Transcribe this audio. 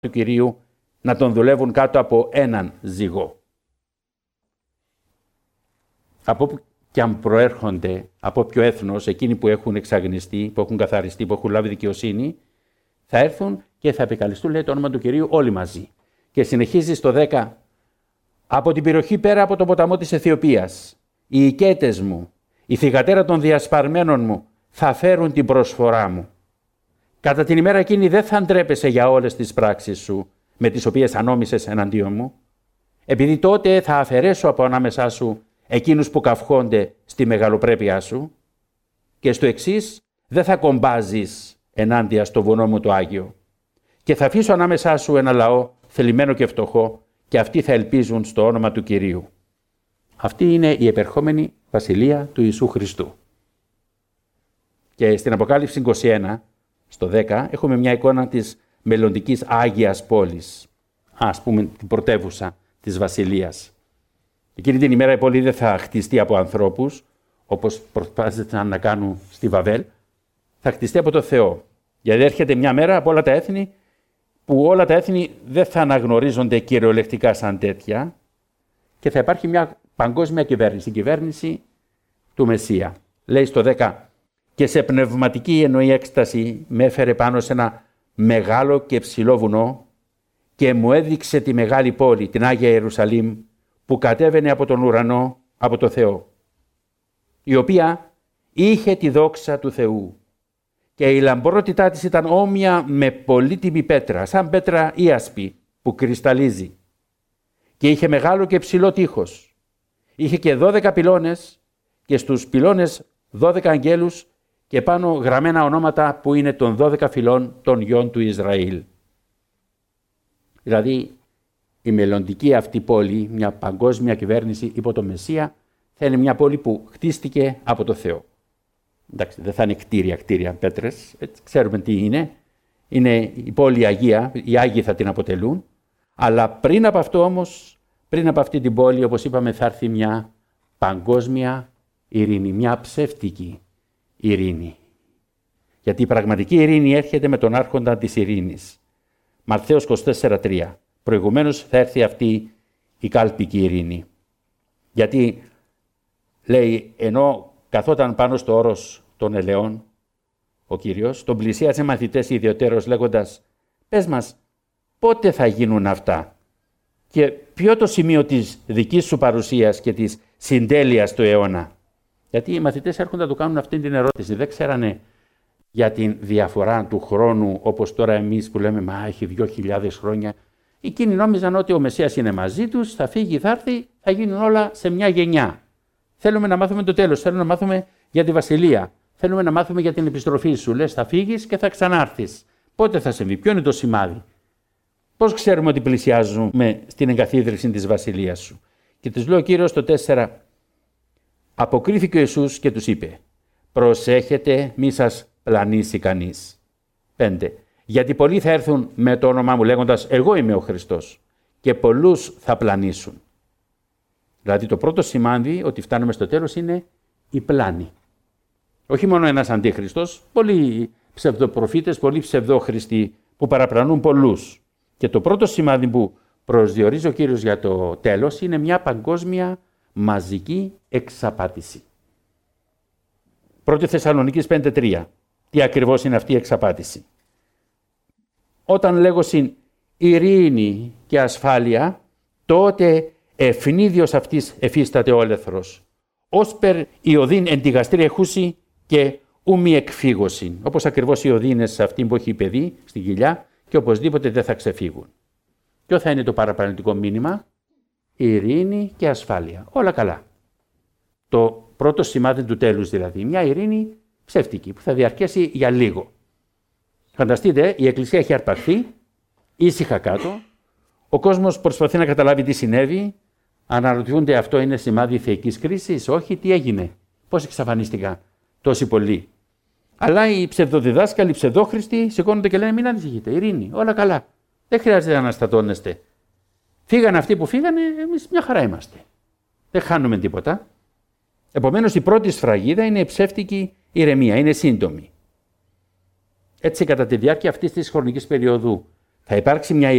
του Κυρίου να τον δουλεύουν κάτω από έναν ζυγό. Από όπου και αν προέρχονται, από ποιο έθνος, εκείνοι που έχουν εξαγνιστεί, που έχουν καθαριστεί, που έχουν λάβει δικαιοσύνη, θα έρθουν και θα επικαλεστούν, λέει, το όνομα του Κυρίου όλοι μαζί. Και συνεχίζει στο 10. Από την περιοχή πέρα από τον ποταμό της Αιθιοπίας, οι οικέτες μου, η θυγατέρα των διασπαρμένων μου, θα φέρουν την προσφορά μου. Κατά την ημέρα εκείνη δεν θα ντρέπεσαι για όλες τις πράξεις σου, με τις οποίες ανόμισες εναντίον μου, επειδή τότε θα αφαιρέσω από ανάμεσά σου εκείνους που καυχόνται στη μεγαλοπρέπειά σου, και στο εξής δεν θα κομπάζεις ενάντια στο βουνό μου το Άγιο, και θα αφήσω ανάμεσά σου ένα λαό θελημένο και φτωχό, και αυτοί θα ελπίζουν στο όνομα του Κυρίου. Αυτή είναι η επερχόμενη βασιλεία του Ιησού Χριστού. Και στην Αποκάλυψη 21, στο 10, έχουμε μια εικόνα της μελλοντικής Άγιας πόλης, ας πούμε την πρωτεύουσα της βασιλείας. Εκείνη την ημέρα η πόλη δεν θα χτιστεί από ανθρώπους, όπως προσπάθησαν να κάνουν στη Βαβέλ, θα χτιστεί από το Θεό. Γιατί έρχεται μια μέρα από όλα τα έθνη, που όλα τα έθνη δεν θα αναγνωρίζονται κυριολεκτικά σαν τέτοια, και θα υπάρχει μια παγκόσμια κυβέρνηση, η κυβέρνηση του Μεσσία. Λέει στο 10, και σε πνευματική εννοή έκσταση με έφερε πάνω σε ένα μεγάλο και ψηλό βουνό και μου έδειξε τη μεγάλη πόλη, την Άγια Ιερουσαλήμ, που κατέβαινε από τον ουρανό, από το Θεό, η οποία είχε τη δόξα του Θεού και η λαμπρότητά της ήταν όμοια με πολύτιμη πέτρα, σαν πέτρα ίασπη που κρυσταλλίζει, και είχε μεγάλο και ψηλό τείχος. Είχε και 12 πυλώνες και στους πυλώνες 12 αγγέλους και πάνω γραμμένα ονόματα που είναι των 12 φυλών των γιών του Ισραήλ. Δηλαδή η μελλοντική αυτή πόλη, μια παγκόσμια κυβέρνηση υπό το Μεσσία, θα είναι μια πόλη που χτίστηκε από το Θεό. Εντάξει, δεν θα είναι κτίρια, πέτρες, ξέρουμε τι είναι. Είναι η πόλη Αγία, οι Άγιοι θα την αποτελούν. Αλλά πριν από αυτό όμως, πριν από αυτή την πόλη, όπως είπαμε, θα έρθει μια παγκόσμια ειρήνη, μια ψεύτικη ειρήνη. Γιατί η πραγματική ειρήνη έρχεται με τον άρχοντα της ειρήνης. Ματθαίος 24:3. Προηγουμένως θα έρθει αυτή η κάλπικη ειρήνη. Γιατί λέει, ενώ καθόταν πάνω στο όρος των ελαιών, ο Κύριος τον πλησίασε μαθητές ιδιωτέρως λέγοντας, πες μας, πότε θα γίνουν αυτά και ποιο το σημείο της δικής σου παρουσίας και της συντέλειας του αιώνα. Γιατί οι μαθητές έρχονται να του κάνουν αυτή την ερώτηση. Δεν ξέρανε για την διαφορά του χρόνου, όπως τώρα εμείς που λέμε, μα έχει 2.000 χρόνια. Εκείνοι νόμιζαν ότι ο Μεσσίας είναι μαζί τους, θα φύγει, θα έρθει, θα γίνουν όλα σε μια γενιά. Θέλουμε να μάθουμε το τέλος, θέλουμε να μάθουμε για τη βασιλεία, θέλουμε να μάθουμε για την επιστροφή σου. Λες, θα φύγεις και θα ξανάρθεις. Πότε θα συμβεί, ποιο είναι το σημάδι. Πώς ξέρουμε ότι πλησιάζουμε στην εγκαθίδρυση της βασιλείας σου. Και τους λέει ο Κύριος στο 4, αποκρίθηκε ο Ιησούς και τους είπε, προσέχετε μη σας πλανήσει κανείς. 5. Γιατί πολλοί θα έρθουν με το όνομά μου λέγοντας, εγώ είμαι ο Χριστός, και πολλούς θα πλανήσουν. Δηλαδή το πρώτο σημάδι ότι φτάνουμε στο τέλος είναι η πλάνη. Όχι μόνο ένας αντίχριστος, πολλοί ψευδοπροφήτες, πολλοί ψευδόχριστοι που παραπλανούν πολλούς. Και το πρώτο σημάδι που προσδιορίζει ο Κύριος για το τέλος είναι μια παγκόσμια μαζική εξαπάτηση. 1 Θεσσαλονίκης 5:3. Τι ακριβώς είναι αυτή η εξαπάτηση. Όταν λέγωσιν ειρήνη και ασφάλεια, τότε ευνίδιος αυτής εφίσταται όλεθρος. Όσπερ η οδύν εν τη γαστρή εχούση και ούμι εκφύγωσιν. Όπως ακριβώς οι οδύνες αυτήν που έχει παιδί στη κοιλιά και οπωσδήποτε δεν θα ξεφύγουν. Ποιο θα είναι το παραπλανητικό μήνυμα? Ειρήνη και ασφάλεια. Όλα καλά. Το πρώτο σημάδι του τέλους δηλαδή. Μια ειρήνη ψεύτικη που θα διαρκέσει για λίγο. Φανταστείτε, η Εκκλησία έχει αρπαχθεί, ήσυχα κάτω, ο κόσμος προσπαθεί να καταλάβει τι συνέβη, αναρωτιούνται αυτό είναι σημάδι θεϊκής κρίσης, όχι, τι έγινε, πώς εξαφανίστηκαν τόσοι πολλοί. Αλλά οι ψευδοδιδάσκαλοι, οι ψευδόχριστοι σηκώνονται και λένε μην ανησυχείτε, ειρήνη, όλα καλά, δεν χρειάζεται να αναστατώνεστε. Φύγανε αυτοί που φύγανε, εμείς μια χαρά είμαστε. Δεν χάνουμε τίποτα. Επομένως η πρώτη σφραγίδα είναι η ψεύτικη ηρεμία, είναι σύντομη. Έτσι κατά τη διάρκεια αυτής της χρονικής περίοδου Θα υπάρξει μια